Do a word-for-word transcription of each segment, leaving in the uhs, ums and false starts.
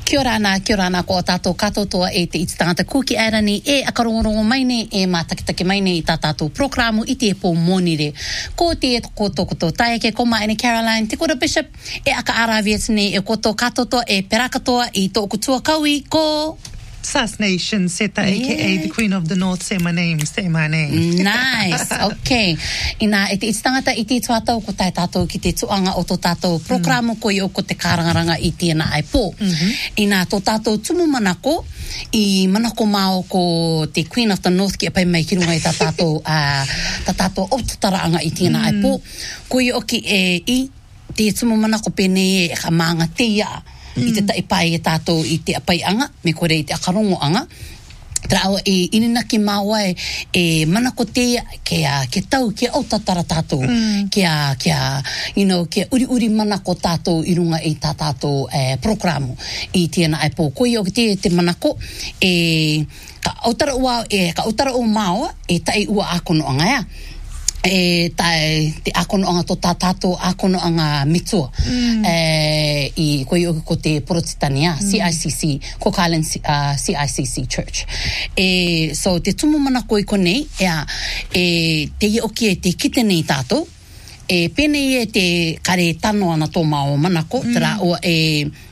Kia ora ana, kia ora ana ko o tātou katotoa e te iti tangata kuki airani e akarongorongo mai ne e mātakitaki mai ne i tā tātou programu i te e pō monire. Ko te e toko toko tō taike, ko mai ne Caroline, te kora Bishop, e aka araviet ne e koto katotoa e perakatoa i tō kutua kaui ko... Sass Nation, Seta, yeah. A K A the Queen of the North, say my name, say my name. Nice, okay. Ina, e te iti tangata i te tuatau ko tai tātou ki te tuanga o tō tātou programu mm. ko i o ko te kārangaranga i tēnā ai pō. Mm-hmm. Ina, tō tātou tumu manako, i manako mao ko te Queen of the North ki a pai mai ki runga i tā tātou, uh, tā tātou ototaraanga i tēnā mm. ai pō. Ko i oki e i te tumu manako pene e ka maanga teia. Mm. I te taipai e tātou i te apai anga, me kore i te akarongo anga. Tera awa e ininaki maua e, e manako teia ke, a, ke tau, ke au tatara tātou, mm. ke, a, ke a, you know, ke uri uri manako tātou i runga i tā tātou eh, programu i tēnā ai pō. Koi o te, te manako e ka autara ua, e ka autara o maua e tai ua akono anga ea. E tai te akono anga to tātātou akono anga mitua mm. e, i koi o ko te Porotitania mm. C I C C ko Kalen uh, C I C C Church e so te tumu mana koi konei ea e te i oki e te kite nei tātou e pene e te kare tano ana tō mao manako mm. tera o e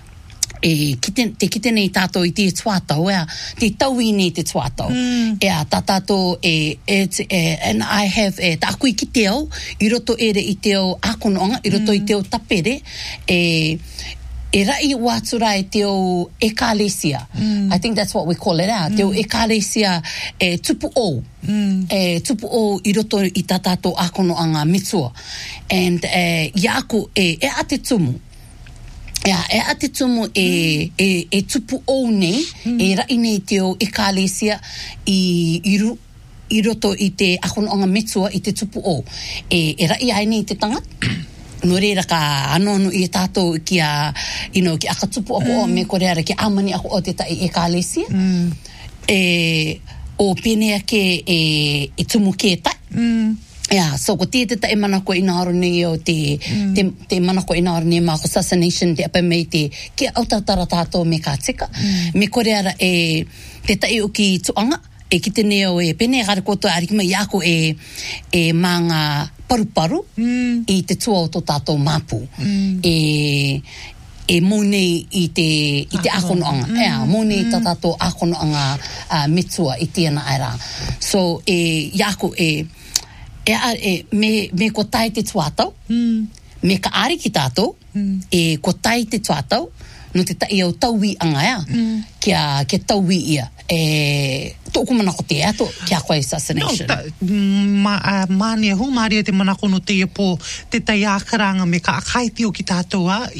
e kite, te kite nei tātou i te tuatau ea, te tauī nei te tuatau mm. ea tā tātou e, e, e and I have e, ta aku i ki te au i roto ere i te au akonoanga i roto mm. i te au tapere e e rai watura e te au ekalesia mm. I think that's what we call it out. Mm. Te au ekalesia e tupu o mm. e tupu o i roto i tā tātou akonoanga mitua and e, iaku e, e ate tumu Yeah, e ate tumu e, e, e tupu o nei, mm. e rai nei te o ekalesia i, i, ru, i roto i te akonoanga metua i te tupu o. E, e rai ai nei te tanga. No reira ka anonu i tātou ki a, you know, ki aka tupu ako mm. o me koreara ki amani ako o te tai ekalesia. Mm. E, o penea ke e, e tumu ke tai. Mm. Yeah, so ko te te ta e manako i nāro nei o te, mm. te, te manako i nāro nei mā ko Sass Nation te apai mei te ke autatara tātou me kā tika. Mm. Me koreara e te tai o ki tuanga, e ki te neo e pene gare koto ariki mai ako e, e manga paru-paru mm. i te tua o tō tātou māpu. Mm. E... e monei i te i te akonoanga mm. ea monei mm. tātou akonoanga uh, mitua i tēnā aira so e iako e e, e me, me ko tai te tuatau mm. me ka ari ki tātou mm. e ko tai te tuatau no te tai au tauwi anga ea mm. kia, kia tauwi ia e tōku manako te ato kia koe Sass Nation. No, ma, uh, mane hu maria te manako no te po te tai ākaranga me ka akaiti o ki tātou a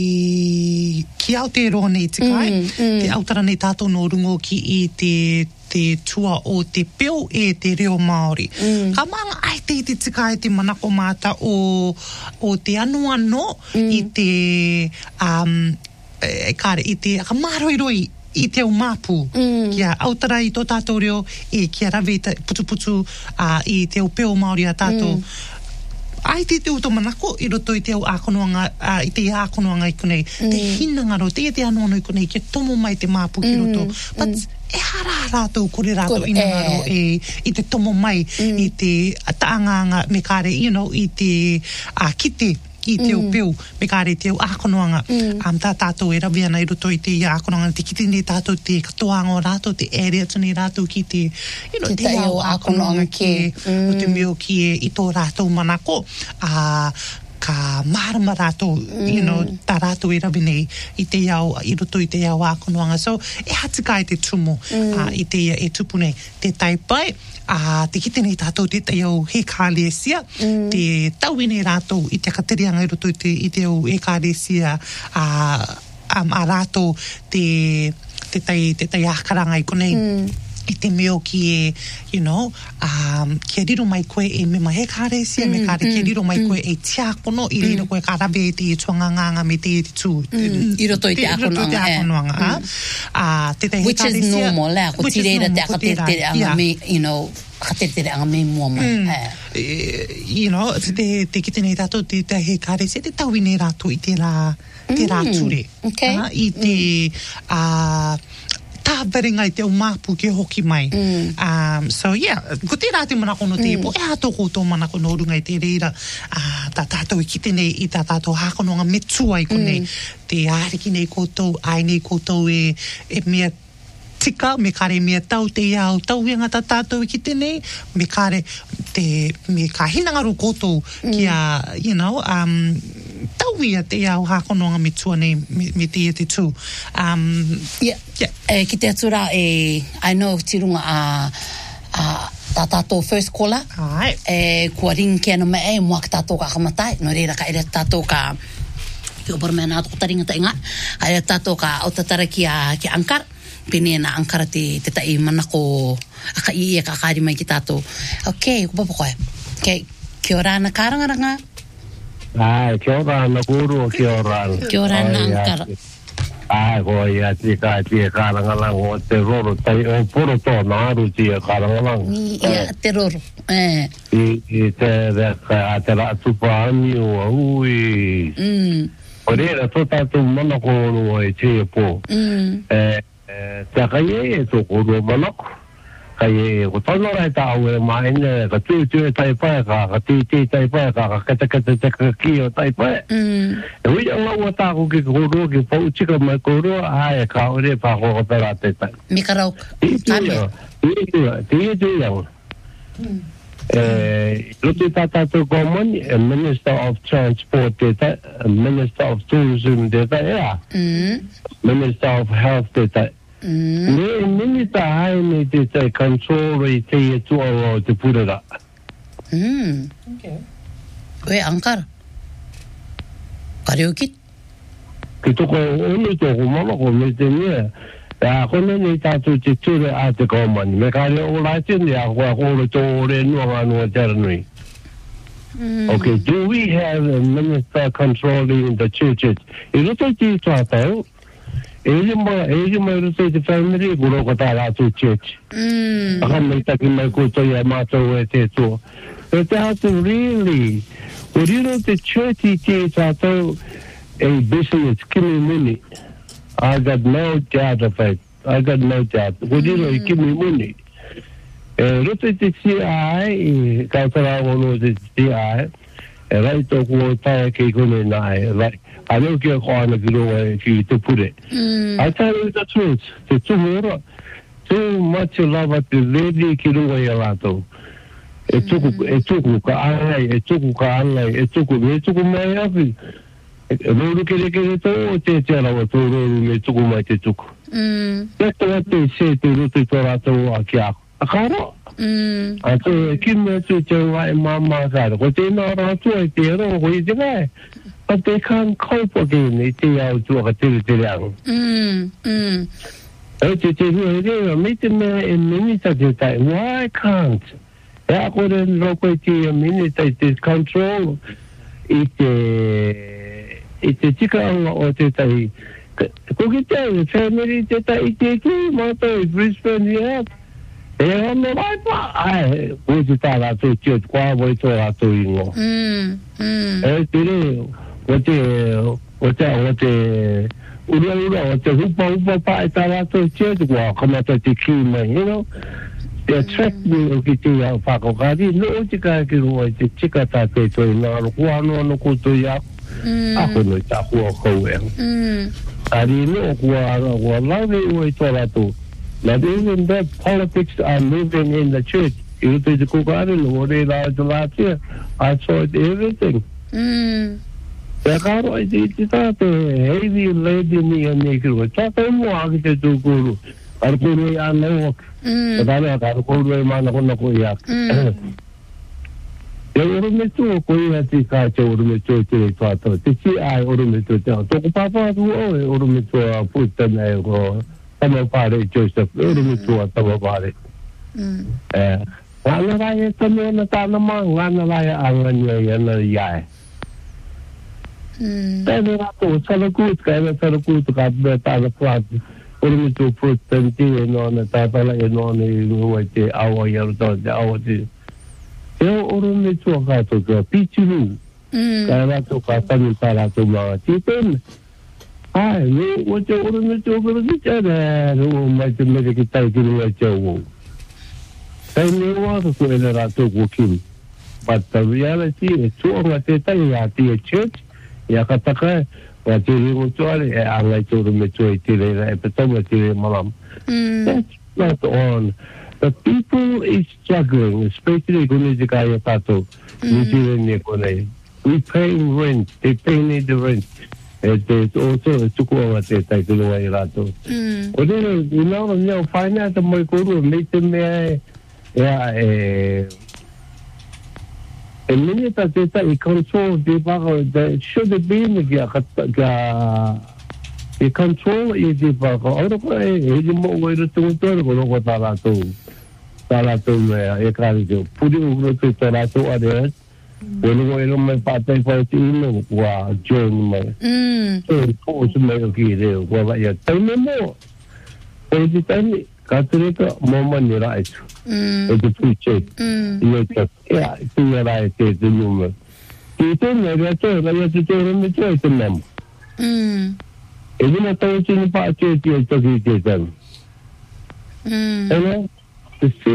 i ki Aotearoa nei te kai mm, mm. te autara nei tātou no rungo ki i te te tua o te peo e te reo Māori. Mm. Ka manga ai te te tikai te manako mata o, o te anu ano mm. i te um, e, kare, i te akamaroi i te au māpu mm. kia autara i tō tātou reo e kia rawe putu putu uh, i te au peo Māori a tātou mm. ai te te uto manako i roto i te au ākonoanga uh, i te ākonoanga i konei mm. te hinangaro, te te anoano i konei kia tomo mai te māpu ki roto mm. but mm. e hara rātou kore rātou i ngaro e, i te tomo mai mm. i te taanganga me kare you know, i te uh, kite i te mm. upeu, me kāre te au ākonoanga. Mm. Um, tā tātou e rawi ana i roto i te ākonoanga, te kiti nei tātou te katoanga o rātou, te ere atu nei rātou ki te, you know, te, te au ākonoanga ki, mm. o te meo ki e i tō rātou manako, a uh, ka marama rātou, mm. you know, tā rātou e rawi nei i te iau, i roto i te iau ākonoanga. So, e hatikai te tumu mm. uh, i te e tupu nei, te taipai, a te kite nei tātou te te au he kālesia, mm. te tauwi nei rātou i te katerianga i roto i te, i te au he kālesia a, um, a rātou te, te tai, te tai ākaranga i konei. Mm. I te meo ki e, you know, um, kia riro mai koe e me mahe kāresia, mm, me kāre mm, kia riro mai mm. koe e tiakono, i riro mm. koe ka rawe e te tuanganganga me te te tū. Mm, I roto i te akonoanga. akonoanga mm. uh, te te Which is normal, lea, ko tireira te akatere anga me, you know, akatere anga me mua mai. Mm. Uh, you know, te, te kite nei tātou, te, te he kāresia, te tauwi nei rātou i te rā te rāture. Okay. Uh, I te uh, tāwarenga i te o māpu ke hoki mai. Mm. Um, so yeah, ko te rā te manakono te mm. po, e ato koutou manakono runga i te reira uh, tā tātou i kite nei i tā tātou hākononga me tua i konei. Mm. Te āriki nei koutou, ai nei koutou e, e mea tika, me kare mea tau te iau tauianga tā tātou i ki tenei, me kare te, me ka hinangaru koutou mm. ki a, you know, um, tauia te iau hakononga me tua nei, me, me te e te tū. Um, yeah. yeah. E, ki te atura e, I know tirunga a, a tā tātou first caller. Ai. E, kua ring kia no me e, mua ki tātou ka kamatai, no reira ka ere tātou ka ki opara mea nā toko taringa ta inga, a ere tātou ka autatara ki a, ki Ankara. Pene na Ankara te, te tai manako aka i e ka kāri mai ki tātou. Ok, ko papa koe. Ok, kia ora na kārangaranga. Ai, kia ora na kuru, kia ora. Kia ora na Ankara. Ai, ko ia te kā te kārangaranga o te roro, tai o poro tō nā aru te kārangaranga. Ia, te roro. Eh. I, i te reka, a te rātupa ani o ui. Mm. O reira, tō tātou manako o e te e pō. Mm. Eh, Te kai e tō kōrua manako. Kai e ko tōna rai tā au e maene, ka tū tū e tai pae ka, ka tī tī tai pae ka, ka kata kata te ka ki o tai pae. Mm. E hui anga ua tā ko ki kōrua ki pau tika mai kōrua, hae ka ore pā kōko pera te tai. Mika rau. Tī tū ia, tī tū ia, tī tū ia. Ruti tā tātou komani, Minister of Transport te tai, Minister of Tourism te tai ea. Mm. Minister of Health te tai. Mm. Ne minita hai me te te control i te e tua o te purera. Mm. Okay. Oe, Ankara. Kare o kit? Ki toko unu toko mamako me te mea. E a kone ni tātou te ture a te kaumani. Me kare o lai tene a kua kore tō ore nua ngā nua teranui. Mm. Okay, do we have a minister controlling the churches? I roto ti tātou. Eji mai, eji mai roto te family, kuro ko tā rātou church. Mm. Aka mai taki mai koutou ia mātou e te tō. E te hatu really, o riro te church i te tātou a business kimi muni. I got no doubt of it. I got no doubt. O riro i kimi muni. E roto te C I, i kautara ono te C I, e rai tōku o taia kei kone nai, rai. I don't care how ki roa ki te pure. Mm. I tell you the truth. Te tuhora. Too much love at the lady ki roa i alato. E tuku, e tuku ka angai, e tuku ka angai, e tuku, me tuku mai api. E roru kere kere tō o te te rawa tō roru me tuku mai te tuku. Mm. Te te te se te rutu tō rato a ki ako. A karo? Mm. A tō e kime tu te wai mama karo. Ko te nā rato e te ro, ko i te mai. But they can't cope again. They say out to a territorial. Mm. Mm. Why can't? I couldn't locate a minute. It is control. It it's a chicken or the Cookita, family that I take motor, Brisbane, yeah. They are on the right. I was it out to church, Quavo to you. Mm. Mm. What the what the what the ura ura what the hupa hupa pa itala to church wa kama to tikima, you know. They attract me o kiti ya whako kari, no tika ki rua te tika ta te toi nā rukua no no kutu ya ako no ta kua koe. Ari no kua kua lawe ua i tōra tō. But even that politics are moving in the church. I uto i te kukare no ore la te lātia. I saw it everything. Mm. E karo i te te tāte heavy lady ni a ne kiro. Tāte mua aki te tūkuru. Karo kuru i ane wak. E tāne a karo kuru i mana kona ko i ak. E oro me tū ko i ati kāche oro me tū te rei tātou. Te si ai oro me tū te au. Toko pāpā tu o e oro me tū a puta nei ko tamo pāre Joseph. Oro me tū a tamo pāre. E ngana rai e tamo na tāna mā. Ngana rai a angania i ana iai. Tēnei rātou, sarakūtu, ka ena sarakūtu ka me tāna plāti. Oro me tō protestanti e nōna, tātala e nōna i ngua te awa i arutāna, te awa te. E oro me tō kātou ka pichiru. Ka rātou ka tanu tā rātou mga tīpēne. ai no o te ora me te ora ki te no mai te me ki tai ki no te o tai me wa ko e ra to ko ki but the reality is so nga te tai ya te church ya ka ta ka wa te ringo toare e anga to me to e te re e pe to me te malam that's not on. The people is struggling, especially when they kaya tato. New Zealand ni kone. We paying rent. They pay need the rent. And there's also a tukuwa te tai kuno ai rato. O de you know no finance mo ko ru me te me ya eh e mini ta te ta I control de ba the should be ni ga ga e control is the ba ko ora ko e e mo wo ru tu to ko ko ta la to Tala to me e kari jo pudi ugro to tala to ade welo welo me pate pa ti no wa join me mm so ko so me ki re wa ba ya tai me mo o di tai ka tre ka mo ma ni ra itu mm o di tu che mm yo ka ya ti ya ra te de no me ti to me ra to ra ya ti to me che te me mm e di na to chi ni pa che ti to ki te tan mm